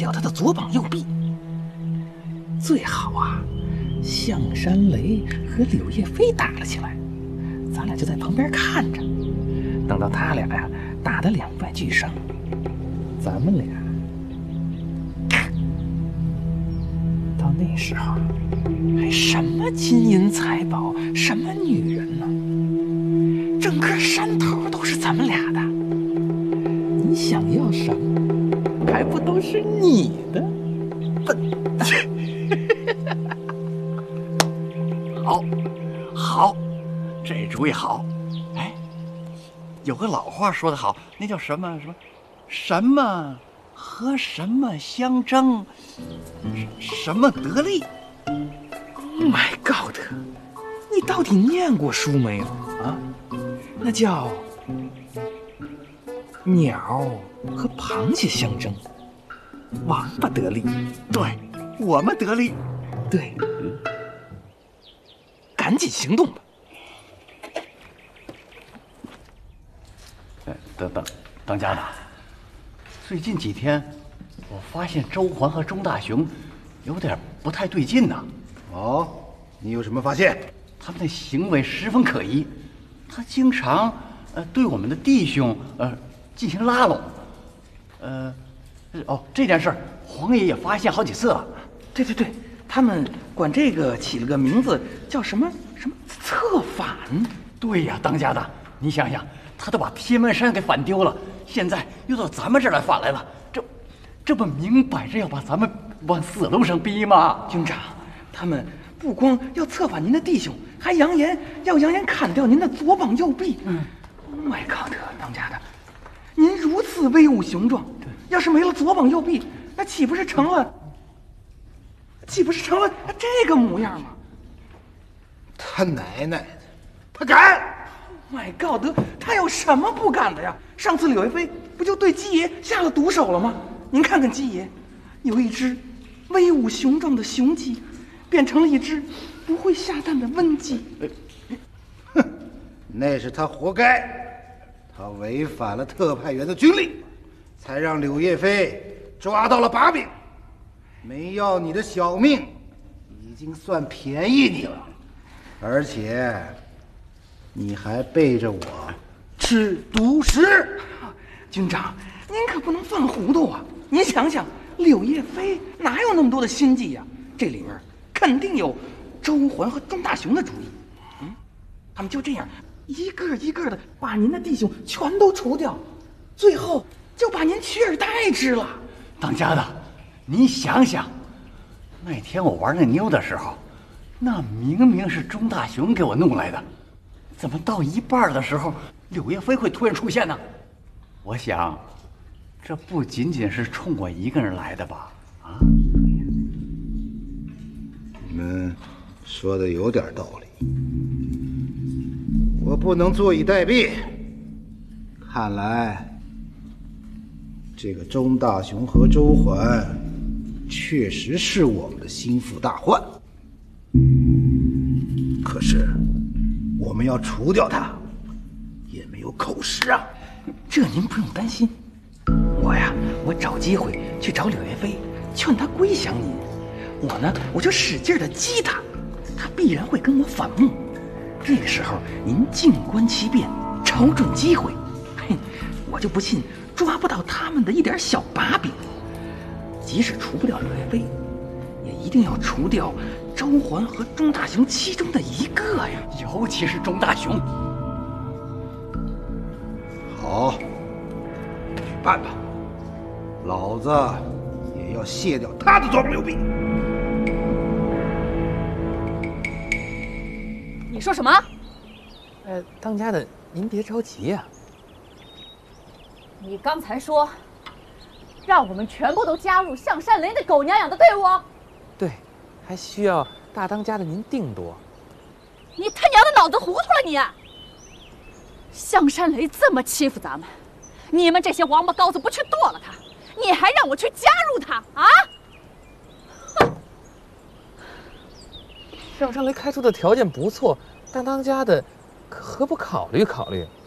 掉他的左膀右臂。最好啊，象山雷和柳叶飞打了起来，咱俩就在旁边看着，等到他俩呀打得两败俱伤，咱们俩到那时候还什么金银财宝，什么女人呢？整个山头都是咱们俩的，你想要什么，还不都是你的？笨蛋！ 好，这主意好。哎，有个老话说得好，那叫什么和什么相争，什么得利。 My God， 你到底念过书没有啊？那叫鸟和螃蟹相争，王八得利。 对，我们得利。 对，赶紧行动吧。 当家的，最近几天我发现周环和钟大雄有点不太对劲呢。 哦，你有什么发现？ 他们的行为十分可疑，他经常对我们的弟兄进行拉拢。这件事黄爷也发现好几次了。 对，他们管这个起了个名字，叫什么策反。 对呀，当家的，你想想，他都把天门山给反丢了，现在又到咱们这儿来反来了，这不明摆着要把咱们往死路上逼吗？ 军长，他们不光要策反您的弟兄，还扬言砍掉您的左膀右臂。My God，当家的，您如此威武雄壮，要是没了左膀右臂，那岂不是成了这个模样吗？ 他奶奶的，他敢 ！My God，他有什么不敢的呀？上次柳叶飞不就对鸡爷下了毒手了吗？您看看鸡爷，有一只威武雄壮的雄鸡，变成了一只不会下蛋的温鸡。 哼，那是他活该，他违反了特派员的军令，才让柳叶飞抓到了把柄。没要你的小命，已经算便宜你了，而且你还背着我吃独食。 军长，您可不能犯糊涂啊！您想想，柳叶飞哪有那么多的心计呀？这里面肯定有周环和钟大雄的主意。他们就这样一个一个的把您的弟兄全都除掉，最后就把您取而代之了。 当家的，你想想，那天我玩那妞的时候，那明明是钟大雄给我弄来的，怎么到一半的时候，柳叶飞会突然出现呢？我想，这不仅仅是冲我一个人来的吧？啊？ 你们说的有点道理，我不能坐以待毙。看来，这个钟大雄和周环确实是我们的心腹大患。可是，我们要除掉他，也没有口实啊。 这您不用担心，我找机会去找柳叶飞，劝他归降您。我就使劲的激他，他必然会跟我反目。这个时候您静观其变，瞅准机会。我就不信抓不到他们的一点小把柄。即使除不掉柳叶飞，也一定要除掉周环和钟大雄其中的一个呀， 尤其是钟大雄。 好，去办吧，老子也要卸掉他的左膀右臂。 你说什么？ 当家的，您别着急呀。 你刚才说，让我们全部都加入象山雷那狗娘养的队伍？ 对，还需要大当家的您定夺。 你他娘的脑子糊涂了你！象山雷这么欺负咱们，你们这些王八羔子不去剁了他，你还让我去加入他啊？哼！ 象山雷开出的条件不错，大当家的何不考虑考虑？